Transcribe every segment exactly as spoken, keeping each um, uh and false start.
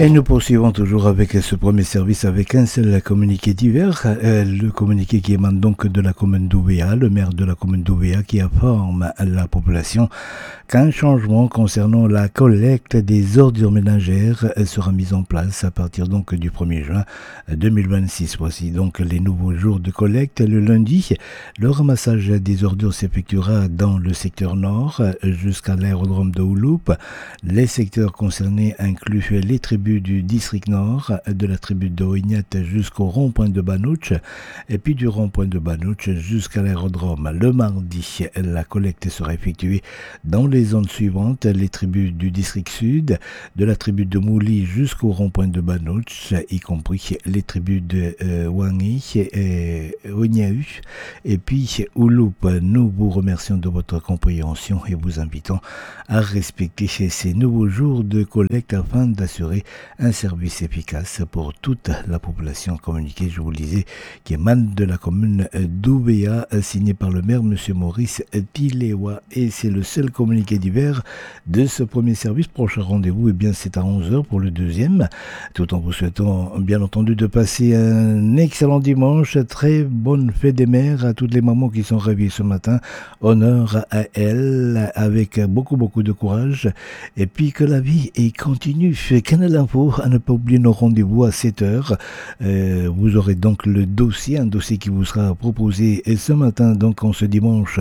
Et nous poursuivons toujours avec ce premier service avec un seul communiqué divers, euh, le communiqué qui émane donc de la commune d'Ouvéa, le maire de la commune d'Ouvéa qui informe la population qu'un changement concernant la collecte des ordures ménagères sera mis en place à partir donc du premier juin deux mille vingt-six. Voici donc les nouveaux jours de collecte. Le lundi, le ramassage des ordures s'effectuera dans le secteur nord jusqu'à l'aérodrome de Ouloup. Les secteurs concernés incluent les tribus du district nord, de la tribu de Oignat jusqu'au rond-point de Banouch, et puis du rond-point de Banouch jusqu'à l'aérodrome. Le mardi, la collecte sera effectuée dans les zones suivantes: les tribus du district sud, de la tribu de Mouli jusqu'au rond-point de Banouch, y compris les tribus de euh, Wangi et Ognahu, et puis Ouloup. Nous vous remercions de votre compréhension et vous invitons à respecter ces nouveaux jours de collecte afin d'assurer un service efficace pour toute la population. Communiqué, je vous le disais, qui émane de la commune d'Ouvéa, signé par le maire M. Maurice Tilewa. Et c'est le seul communiqué divers de ce premier service. Prochain rendez-vous, eh bien, c'est à onze heures pour le deuxième, tout en vous souhaitant bien entendu de passer un excellent dimanche. Très bonne fête des mères à toutes les mamans qui sont réveillées ce matin. Honneur à elles, avec beaucoup beaucoup de courage, et puis que la vie est continue. Canal Info, à ne pas oublier nos rendez-vous à sept heures. Euh, vous aurez donc le dossier, un dossier qui vous sera proposé ce matin, donc en ce dimanche,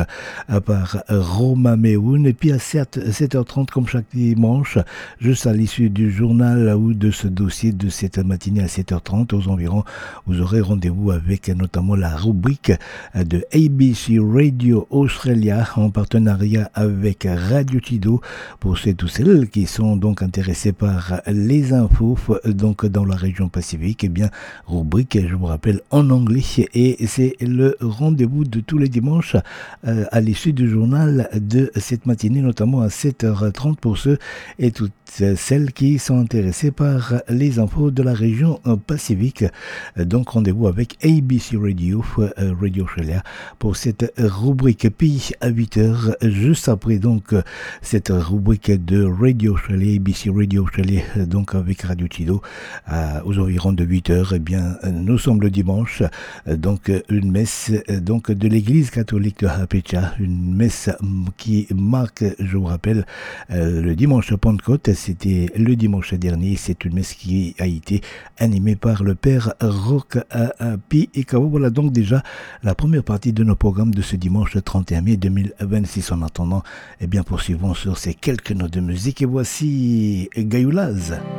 par Roma Meoun. Et puis à sept heures trente, comme chaque dimanche, juste à l'issue du journal ou de ce dossier de cette matinée à sept heures trente, aux environs, vous aurez rendez-vous avec notamment la rubrique de A B C Radio Australia en partenariat avec Radio Tido pour ceux et tous celles qui sont donc intéressés par les infos donc dans la région Pacifique. Et eh bien, rubrique, je vous rappelle, en anglais, et c'est le rendez-vous de tous les dimanches euh, à l'issue du journal de cette matinée, notamment à sept heures trente pour ceux et toutes celles qui sont intéressés par les infos de la région Pacifique. Donc rendez-vous avec A B C Radio, euh, Radio Australia pour cette rubrique. Puis à huit heures, juste après donc cette rubrique de Radio Australia, A B C Radio Australia, donc avec Radio Tido, euh, aux environs de huit heures, eh bien, nous sommes le dimanche, donc une messe donc de l'église catholique de Hapecha, une messe qui marque, je vous rappelle, euh, le dimanche de Pentecôte. C'était le dimanche dernier. C'est une messe qui a été animée par le père Roch Pi et Kao. Voilà donc déjà la première partie de nos programmes de ce dimanche trente et un mai deux mille vingt-six. En attendant, eh bien, poursuivons sur ces quelques notes de musique, et voici Gayoulaz.